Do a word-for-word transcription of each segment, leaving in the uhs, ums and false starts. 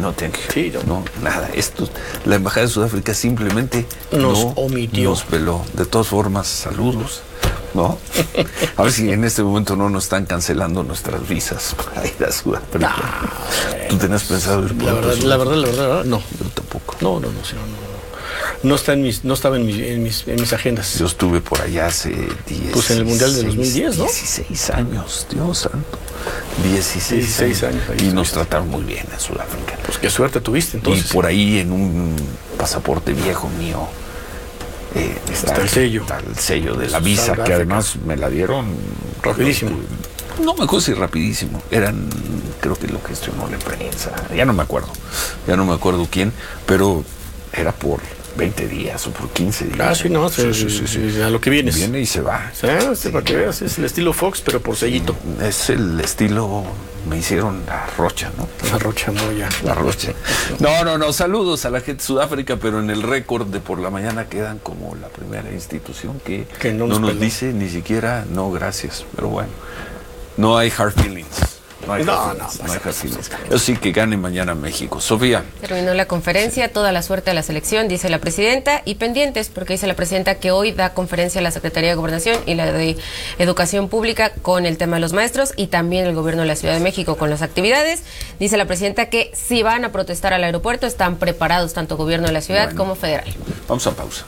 No, thank you. Sí, no. no, nada. Esto, la Embajada de Sudáfrica simplemente nos no omitió. Nos peló. De todas formas, saludos. ¿No? A ver si en este momento no nos están cancelando nuestras visas para ir a Sudáfrica. No, ¿Tú tenías pensado ir por la verdad, la verdad, la verdad, la verdad, no. Yo tampoco. No, no, no, sí, no, no. No está en mis, no estaba en mis, en mis, en mis agendas. Yo estuve por allá hace diez. Pues en el Mundial de dos mil diez, ¿no? dieciséis años, Dios santo. dieciséis, dieciséis años. años. Y nos trataron muy bien en Sudáfrica. Pues qué suerte tuviste entonces. Y por ahí en un pasaporte viejo mío eh, está, está el sello. Está el sello de la visa, que además me la dieron rapidísimo. No me acuerdo si rapidísimo. Eran, creo que lo gestionó la prensa. Ya no me acuerdo. Ya no me acuerdo quién, pero era por veinte días o por quince días. Ah, sí, no, sí, sí, sí, sí, sí, a lo que vienes. Viene y se va. Sí, sí, para que veas, es el estilo Fox, pero por sellito. Es el estilo, me hicieron la Rocha, ¿no? La Rocha Moya. La Rocha. No, no, no, saludos a la gente de Sudáfrica, pero en el récord de por la mañana quedan como la primera institución que, que no nos, no nos dice ni siquiera no gracias, pero bueno, no hay hard feelings. No hay no, hard no, feelings, no, no hay hard feelings. Yo sí que gane mañana México. Sofía. Terminó la conferencia, toda la suerte a la selección, dice la presidenta, y pendientes, porque dice la presidenta que hoy da conferencia a la Secretaría de Gobernación y la de Educación Pública con el tema de los maestros y también el gobierno de la Ciudad de México con las actividades. Dice la presidenta que si van a protestar al aeropuerto, están preparados tanto gobierno de la ciudad bueno, como federal. Vamos a pausa.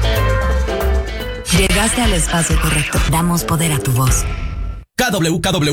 Llegaste al espacio correcto. Damos poder a tu voz. K W K W